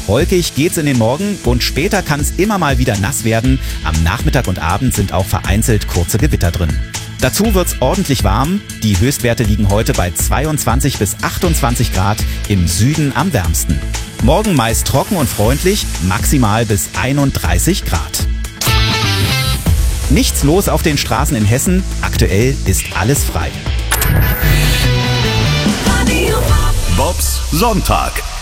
Wolkig geht's in den Morgen und später kann es immer mal wieder nass werden. Am Nachmittag und Abend sind auch vereinzelt kurze Gewitter drin. Dazu wird's ordentlich warm. Die Höchstwerte liegen heute bei 22 bis 28 Grad, im Süden am wärmsten. Morgen meist trocken und freundlich, maximal bis 31 Grad. Nichts los auf den Straßen in Hessen. Aktuell ist alles frei. Bobs Sonntag.